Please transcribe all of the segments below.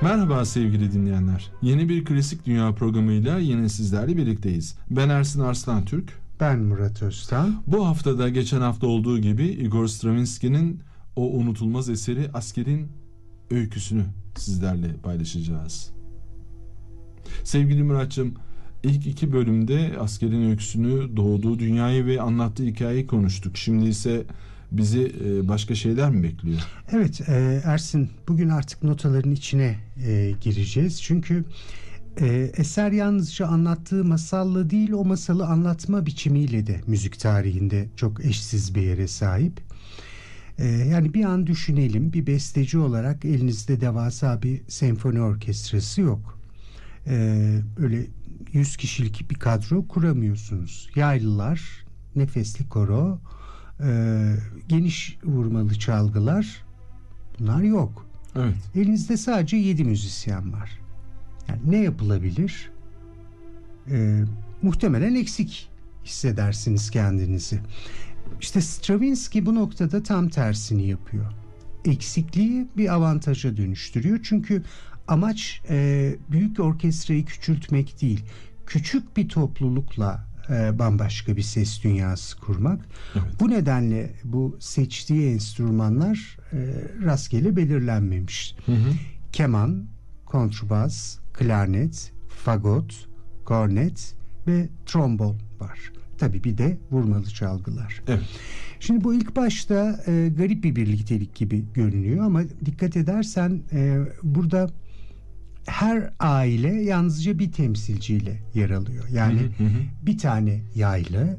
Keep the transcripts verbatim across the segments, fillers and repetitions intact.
Merhaba sevgili dinleyenler. Yeni bir Klasik Dünya programıyla yine sizlerle birlikteyiz. Ben Ersin Arslan Türk. Ben Murat Öztan. Bu haftada geçen hafta olduğu gibi Igor Stravinsky'nin o unutulmaz eseri Asker'in öyküsünü sizlerle paylaşacağız. Sevgili Murat'cığım, ilk iki bölümde Asker'in öyküsünü, doğduğu dünyayı ve anlattığı hikayeyi konuştuk. Şimdi ise bizi başka şeyler mi bekliyor? Evet Ersin, bugün artık notaların içine e, gireceğiz. Çünkü e, eser yalnızca anlattığı masalla değil, o masalı anlatma biçimiyle de müzik tarihinde çok eşsiz bir yere sahip. E, yani bir an düşünelim, bir besteci olarak elinizde devasa bir senfoni orkestrası yok. E, öyle yüz kişilik bir kadro kuramıyorsunuz. Yaylılar, nefesli koro, Ee, geniş vurmalı çalgılar, bunlar yok. Evet. Elinizde sadece yedi müzisyen var. Yani ne yapılabilir? Ee, muhtemelen eksik hissedersiniz kendinizi. İşte Stravinsky bu noktada tam tersini yapıyor. Eksikliği bir avantaja dönüştürüyor. Çünkü amaç e, büyük orkestrayı küçültmek değil, küçük bir toplulukla E, bambaşka bir ses dünyası kurmak. Evet. Bu nedenle bu seçtiği enstrümanlar e, rastgele belirlenmemiş. Hı hı. Keman, kontrbas, klarnet, fagot, kornet ve trombon var. Tabii bir de vurmalı çalgılar. Evet. Şimdi bu ilk başta e, garip bir birliktelik gibi görünüyor ama dikkat edersen e, burada her aile yalnızca bir temsilciyle yer alıyor. Yani hı hı. bir tane yaylı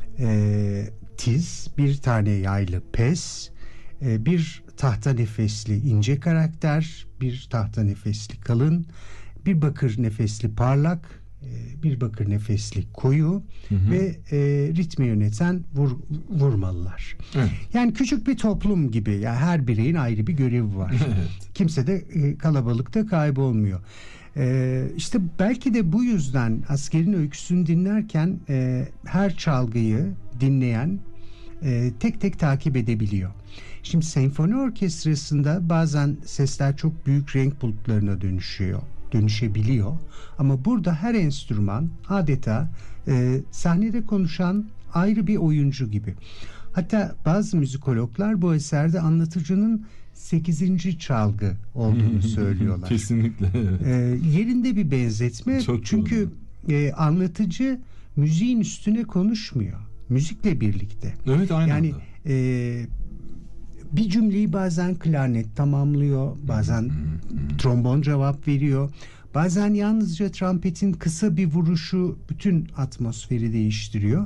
e, tiz, bir tane yaylı pes, e, bir tahta nefesli ince karakter, bir tahta nefesli kalın, bir bakır nefesli parlak, e, bir bakır nefesli koyu hı hı. ve e, ritmi yöneten vur, vurmalılar. Evet. Yani küçük bir toplum gibi. Yani her bireyin ayrı bir görevi var. Evet. Kimse de e, kalabalıkta kaybolmuyor. E, işte belki de bu yüzden Asker'in öyküsünü dinlerken e, her çalgıyı dinleyen e, tek tek takip edebiliyor. Şimdi senfoni orkestrasında bazen sesler çok büyük renk bulutlarına dönüşüyor, dönüşebiliyor. Ama burada her enstrüman adeta e, sahnede konuşan ayrı bir oyuncu gibi. Hatta bazı müzikologlar bu eserde anlatıcının sekizinci çalgı olduğunu söylüyorlar. Kesinlikle. Evet. E, yerinde bir benzetme. Çok çünkü e, anlatıcı müziğin üstüne konuşmuyor. Müzikle birlikte. Evet, aynen. Yani e, bir cümleyi bazen klarnet tamamlıyor, bazen trombon cevap veriyor, bazen yalnızca trompetin kısa bir vuruşu bütün atmosferi değiştiriyor.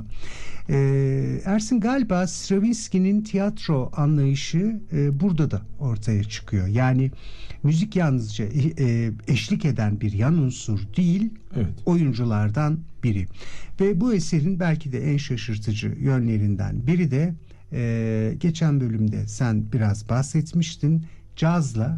Ee, Ersin, galiba Stravinsky'nin tiyatro anlayışı e, burada da ortaya çıkıyor. Yani müzik yalnızca e, eşlik eden bir yan unsur değil, evet, oyunculardan biri. Ve bu eserin belki de en şaşırtıcı yönlerinden biri de Ee, geçen bölümde sen biraz bahsetmiştin, cazla